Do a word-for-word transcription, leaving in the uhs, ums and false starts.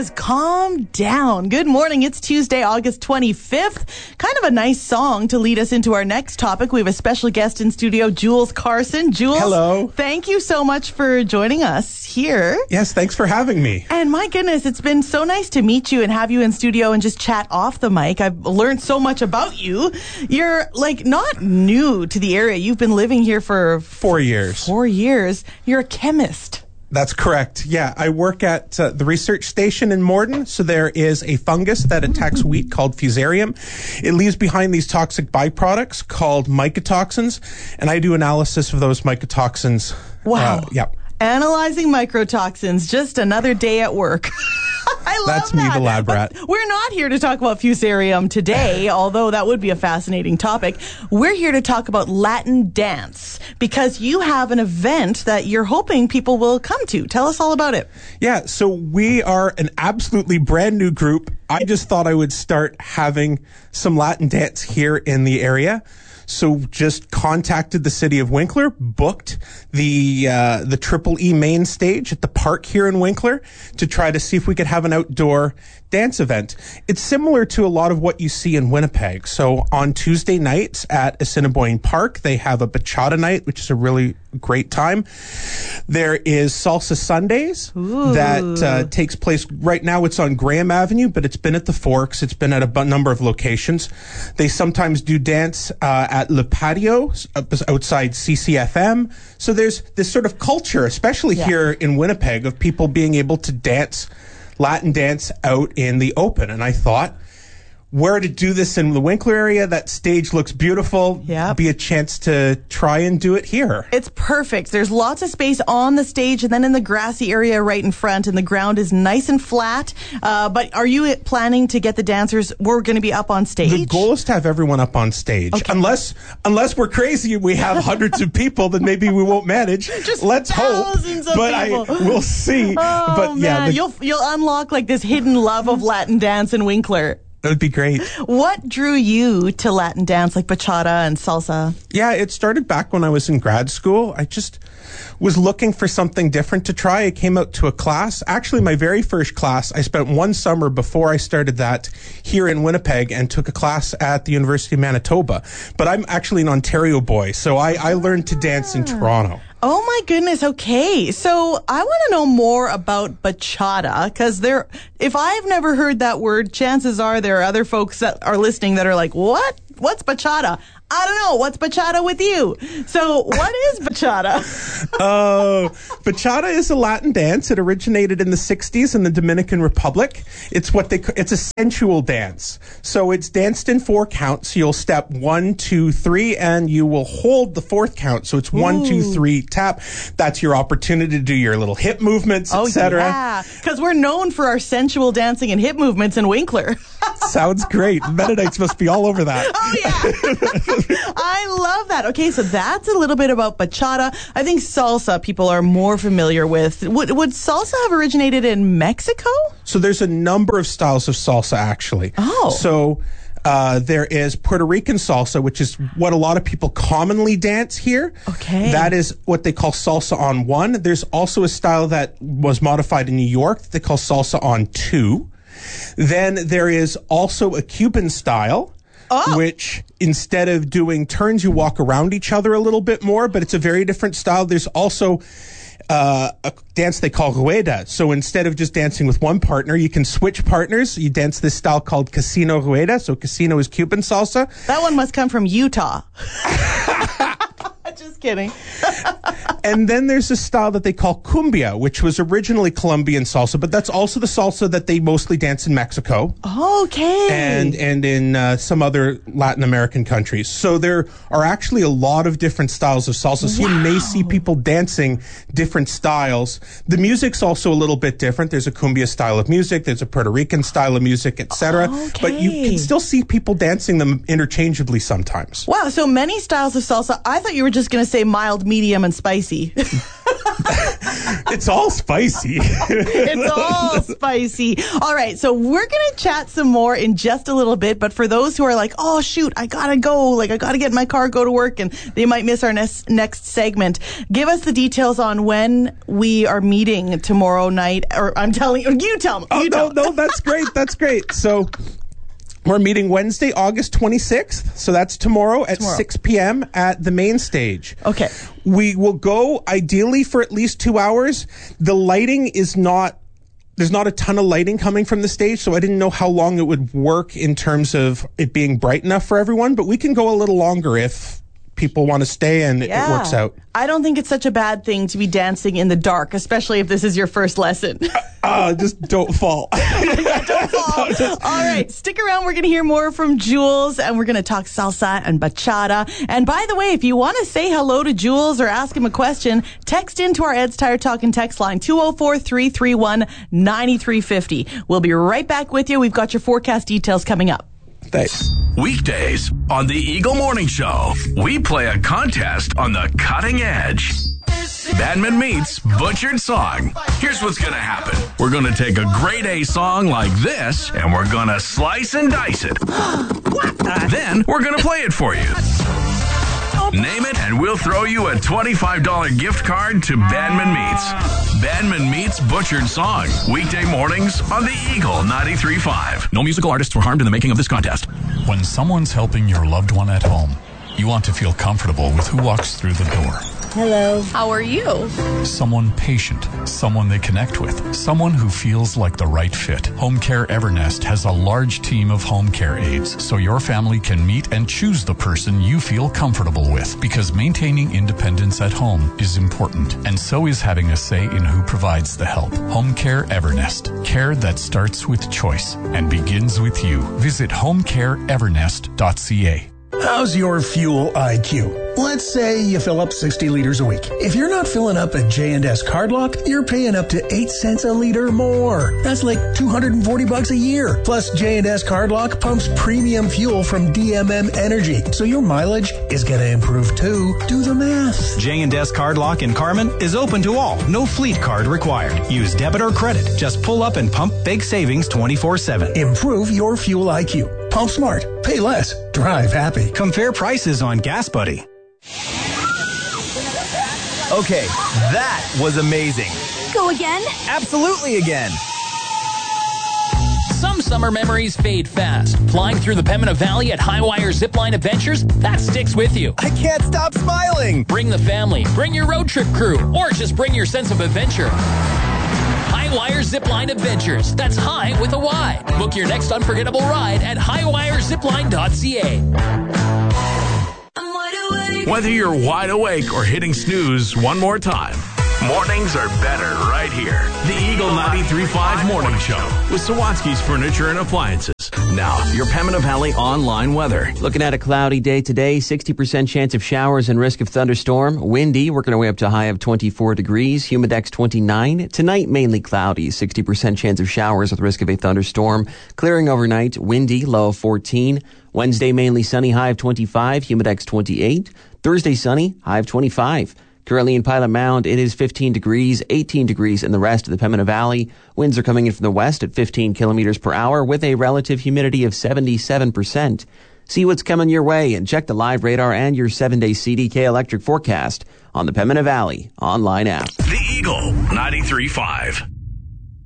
says, calm down. Good morning. It's Tuesday, August twenty-fifth. Kind of a nice song to lead us into our next topic. We have a special guest in studio, Jules Carson. Jules, hello. Thank you so much for joining us here. Yes, thanks for having me. And my goodness, it's been so nice to meet you and have you in studio and just chat off the mic. I've learned so much about you. You're like not new to the area. You've been living here for four years. Four years. You're a chemist. That's correct. Yeah, I work at uh, the research station in Morden. So there is a fungus that attacks wheat called Fusarium. It leaves behind these toxic byproducts called mycotoxins, and I do analysis of those mycotoxins. Wow. Uh, yeah. Analyzing mycotoxins, just another day at work. I love That's that. me, the lab rat. But we're not here to talk about Fusarium today, although that would be a fascinating topic. We're here to talk about Latin dance because you have an event that you're hoping people will come to. Tell us all about it. Yeah, so we are an absolutely brand new group. I just thought I would start having some Latin dance here in the area. So just contacted the city of Winkler, booked the uh, the Triple E main stage at the park here in Winkler to try to see if we could have an outdoor dance event. It's similar to a lot of what you see in Winnipeg. So on Tuesday nights at Assiniboine Park, they have a bachata night, which is a really great time. There is Salsa Sundays Ooh. that uh, takes place right now. It's on Graham Avenue, but it's been at the Forks. It's been at a b- number of locations. They sometimes do dance uh, at Le Patio outside C C F M. So there's this sort of culture, especially yeah. here in Winnipeg, of people being able to dance Latin dance out in the open. And I thought, where to do this in the Winkler area, that stage looks beautiful. Yep. Be a chance to try and do it here. It's perfect. There's lots of space on the stage and then in the grassy area right in front, and the ground is nice and flat. Uh, but are you planning to get the dancers? We're going to be up on stage? The goal is to have everyone up on stage. Okay. Unless unless we're crazy and we have hundreds of people, then maybe we won't manage. Just Let's hope. Thousands of but people. I, we'll see. Oh, but yeah, man. the, you'll you'll unlock like this hidden love of Latin dance in Winkler. that would be great. What drew you to Latin dance like bachata and salsa? Yeah, it started back when I was in grad school. I just was looking for something different to try. I came out to a class. Actually, my very first class, I spent one summer before I started that here in Winnipeg and took a class at the University of Manitoba. But I'm actually an Ontario boy, so I, I learned to dance in Toronto. Oh my goodness. Okay. So I want to know more about bachata because there, if I've never heard that word, chances are there are other folks that are listening that are like, what? What's bachata? I don't know. What's bachata with you? So what is bachata? Oh, uh, bachata is a Latin dance. It originated in the sixties in the Dominican Republic. It's what they, it's a sensual dance. So it's danced in four counts. You'll step one, two, three, and you will hold the fourth count. So it's one, Ooh. two, three, tap. That's your opportunity to do your little hip movements, Oh, et cetera. yeah. Because we're known for our sensual dancing and hip movements in Winkler. Sounds great. Mennonites must be all over that. Oh, yeah. I love that. Okay, so that's a little bit about bachata. I think salsa people are more familiar with. Would, would salsa have originated in Mexico? So there's a number of styles of salsa, actually. Oh. So uh, there is Puerto Rican salsa, which is what a lot of people commonly dance here. Okay. That is what they call salsa on one. There's also a style that was modified in New York that they call salsa on two. Then there is also a Cuban style. Oh. Which instead of doing turns, you walk around each other a little bit more, but it's a very different style. There's also uh, a dance they call rueda. So instead of just dancing with one partner, you can switch partners. You dance this style called casino rueda. So casino is Cuban salsa. That one must come from Utah. Just kidding. And then there's a style that they call cumbia, which was originally Colombian salsa, but that's also the salsa that they mostly dance in Mexico. Okay. And and in uh, some other Latin American countries. So there are actually a lot of different styles of salsa. So wow. you may see people dancing different styles. The music's also a little bit different. There's a cumbia style of music. There's a Puerto Rican style of music, et cetera. Okay. But you can still see people dancing them interchangeably sometimes. Wow, so many styles of salsa. I thought you were just going to say mild, medium, and spicy. It's all spicy. It's all spicy. All right, so we're going to chat some more in just a little bit, but for those who are like, oh, shoot, I got to go, like I got to get in my car, go to work, and they might miss our next, next segment, give us the details on when we are meeting tomorrow night, or I'm telling you, you tell me. Oh, you no, tell no, that's great. That's great. So we're meeting Wednesday, August twenty-sixth. So that's tomorrow at Tomorrow. six p.m. at the main stage. Okay. We will go ideally for at least two hours. The lighting is not, there's not a ton of lighting coming from the stage, so I didn't know how long it would work in terms of it being bright enough for everyone, but we can go a little longer if people want to stay and Yeah. it works out. I don't think it's such a bad thing to be dancing in the dark, especially if this is your first lesson. Uh, just don't fall. Yeah, don't fall. All right, stick around. We're going to hear more from Jules, and we're going to talk salsa and bachata. And by the way, if you want to say hello to Jules or ask him a question, text into our Ed's Tire Talk and text line two oh four, three three one, nine three five oh. We'll be right back with you. We've got your forecast details coming up. Thanks. Weekdays on the Eagle Morning Show, we play a contest on the cutting edge. Badman meets Butchered Song. Here's what's going to happen. We're going to take a grade A song like this, and we're going to slice and dice it. Then we're going to play it for you. Name it, and we'll throw you a twenty-five dollars gift card to Badman Meets. Badman Meets Butchered Song. Weekday mornings on the Eagle ninety-three point five. No musical artists were harmed in the making of this contest. When someone's helping your loved one at home, you want to feel comfortable with who walks through the door. Hello. How are you? Someone patient, someone they connect with, someone who feels like the right fit. Home Care Evernest has a large team of home care aides, so your family can meet and choose the person you feel comfortable with, because maintaining independence at home is important, and so is having a say in who provides the help. Home Care Evernest. Care that starts with choice and begins with you. Visit home care evernest dot c a. How's your fuel I Q? Let's say you fill up sixty liters a week. If you're not filling up at J and S Cardlock, you're paying up to eight cents a liter more. That's like two hundred forty bucks a year. Plus, J and S Cardlock pumps premium fuel from D M M Energy, so your mileage is going to improve too. Do the math. J and S Cardlock in Carmen is open to all. No fleet card required. Use debit or credit. Just pull up and pump big savings twenty-four seven. Improve your fuel I Q. Pump smart. Pay less. Drive happy. Compare prices on Gas Buddy. Okay, that was amazing. Go again? Absolutely again. Some summer memories fade fast. Flying through the Pembina Valley at Highwire Zipline Adventures, that sticks with you. I can't stop smiling. Bring the family, bring your road trip crew, or just bring your sense of adventure. Highwire Zipline Adventures. That's high with a Y. Book your next unforgettable ride at highwire zipline dot c a. Whether you're wide awake or hitting snooze one more time, mornings are better right here. The Eagle ninety-three point five Morning Show with Sawatsky's Furniture and Appliances. Now, your Pembina Valley online weather. Looking at a cloudy day today, sixty percent chance of showers and risk of thunderstorm. Windy, working our way up to a high of twenty-four degrees. Humidex twenty-nine. Tonight, mainly cloudy, sixty percent chance of showers with risk of a thunderstorm. Clearing overnight, windy, low of fourteen. Wednesday, mainly sunny, high of twenty-five. Humidex twenty-eight. Thursday, sunny, high of twenty-five. Currently in Pilot Mound, it is fifteen degrees, eighteen degrees in the rest of the Pembina Valley. Winds are coming in from the west at fifteen kilometers per hour with a relative humidity of seventy-seven percent. See what's coming your way and check the live radar and your seven-day C D K electric forecast on the Pembina Valley online app. The Eagle ninety-three point five.